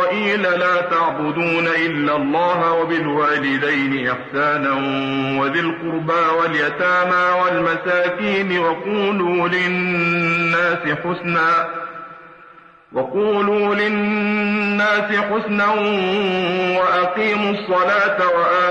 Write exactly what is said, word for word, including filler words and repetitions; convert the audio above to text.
إسرائيل لا تعبدون إلا الله وبالوالدين إحسانا وذي القربى واليتامى والمساكين وقولوا للناس حسنا وقولوا للناس حسنا وأقيموا الصلاة وآتوا